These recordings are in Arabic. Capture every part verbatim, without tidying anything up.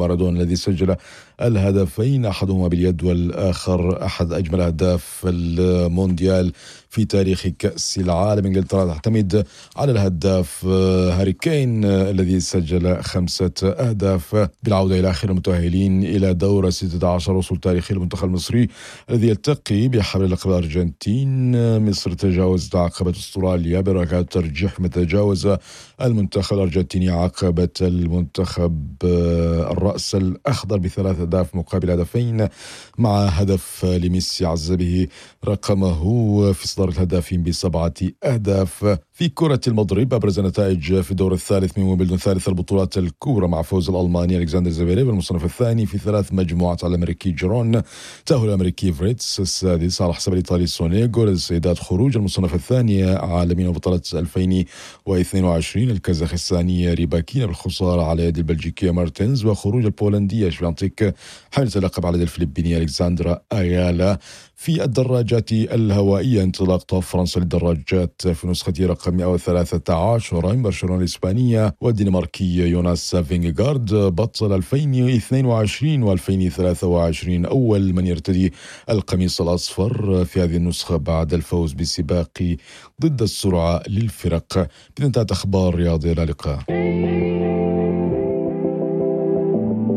مارادونا الذي سجل الهدفين، أحدهما باليد والآخر أحد أجمل أهداف المونديال في تاريخ كأس العالم. إنجلترا تعتمد على الهداف هاري كين الذي سجل خمسة أهداف. بالعودة إلى آخر المتأهلين إلى دور ستة عشر، وصول تاريخي المنتخب المصري الذي يلتقي بحامل لقب الأرجنتين. مصر تجاوزت عقبة أستراليا بركلات ترجيح، متجاوز المنتخب الأرجنتيني عقبة المنتخب الرأس الأخضر بثلاث أهداف مقابل هدفين، مع هدف لميسي عز به رقمه في صدارة الهدافين بسبعة أهداف. في كرة المضرب أبرز النتائج في الدور الثالث من ويمبلدون، ثالث البطولات الكبرى، مع فوز الألماني ألكسندر زفيريف المصنف الثاني في ثلاث مجموعات على الأمريكي جيرون، تأهل الأمريكي فريتز السادس على حساب الإيطالي سونيغو للسيدات، خروج المصنف الثاني عالميا بطولة ألفين واثنين وعشرين الكازاخستانية ريباكينا بالخسارة على يد البلجيكية مارتنز، وخروج البولندية شفيانتيك حاملة اللقب على يد الفلبينية ألكسندرا أيالا. في الدراجات الهوائية، انطلاق طاف فرنسا للدراجات في نسخة رقم مئة وثلاثة عشر، برشلونة الإسبانية والدنماركي يوناس فينغارد بطل ألفين واثنين وعشرين وألفين وثلاثة وعشرين، أول من يرتدي القميص الأصفر في هذه النسخة بعد الفوز بسباق ضد السرعة للفرق. بانتهت أخبار رياضية، إلى اللقاء.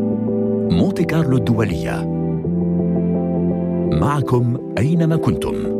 مونتي كارلو الدولية، معكم أينما كنتم.